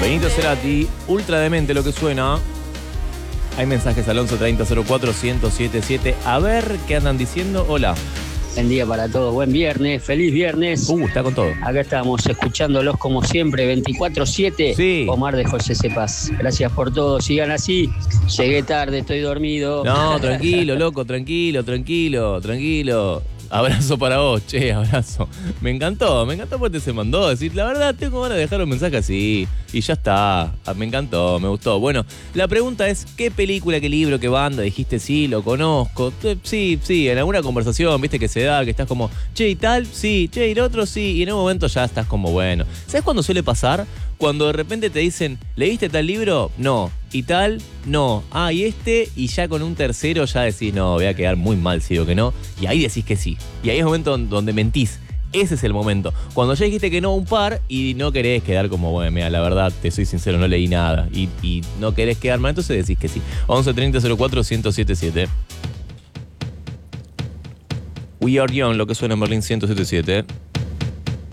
Benito Cerati, ultra demente lo que suena. Hay mensajes al 11 30 04 1077. A ver qué andan diciendo. Hola. Buen día para todos, buen viernes, feliz viernes. Está con todo. Acá estamos escuchándolos como siempre, 24/7. Sí. Omar de José Cepaz. Gracias por todo, sigan así. Llegué tarde, estoy dormido. No, tranquilo, loco, tranquilo. Abrazo para vos, che, abrazo. Me encantó porque se mandó a decir, la verdad, tengo ganas de dejar un mensaje así. Y ya está, me encantó, me gustó. Bueno, la pregunta es, ¿qué película, qué libro, qué banda? Dijiste, sí, lo conozco. Sí, en alguna conversación, viste que se da, que estás como, che, y tal, sí, che, y el otro, sí. Y en un momento ya estás como, bueno. ¿Sabes cuándo suele pasar? Cuando de repente te dicen, ¿leíste tal libro? No. ¿Y tal? No. Ah, y este, y ya con un tercero ya decís, no, voy a quedar muy mal si digo que no. Y ahí decís que sí. Y ahí es el momento donde mentís. Ese es el momento. Cuando ya dijiste que no un par y no querés quedar como, bueno, mira, la verdad, te soy sincero, no leí nada. Y no querés quedar mal, entonces decís que sí. 11 30 04 1077. We Are Young, lo que suena en Berlín 1077.